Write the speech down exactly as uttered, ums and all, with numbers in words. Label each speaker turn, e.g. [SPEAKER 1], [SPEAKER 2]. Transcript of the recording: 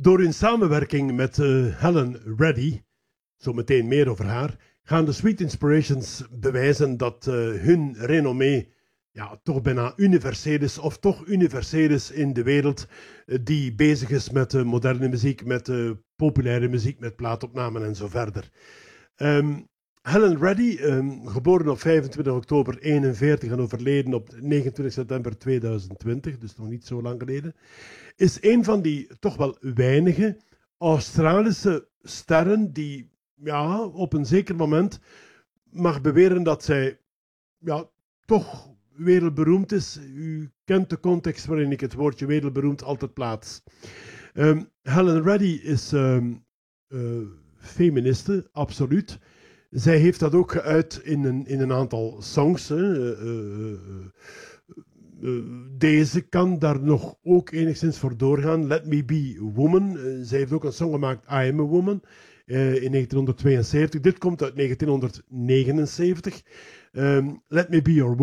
[SPEAKER 1] Door hun samenwerking met uh, Helen Reddy, zo meteen meer over haar, gaan de Sweet Inspirations bewijzen dat uh, hun renommee ja, toch bijna universeel is, of toch universeel is in de wereld uh, die bezig is met uh, moderne muziek, met uh, populaire muziek, met plaatopnamen en zo verder. Um, Helen Reddy, um, geboren op vijfentwintig oktober eenenveertig en overleden op negenentwintig september tweeduizend twintig, dus nog niet zo lang geleden, is een van die toch wel weinige Australische sterren die ja, op een zeker moment mag beweren dat zij ja, toch wereldberoemd is. U kent de context waarin ik het woordje wereldberoemd altijd plaats. Um, Helen Reddy is um, uh, feministe, absoluut. Zij heeft dat ook geuit in een, in een aantal songs. Hè. Uh, uh, uh, uh, deze kan daar nog ook enigszins voor doorgaan. Let Me Be Woman. Uh, zij heeft ook een song gemaakt, I Am A Woman, uh, in negentien tweeënzeventig. Dit komt uit negentien negenenzeventig. Um, Let Me Be Your Woman.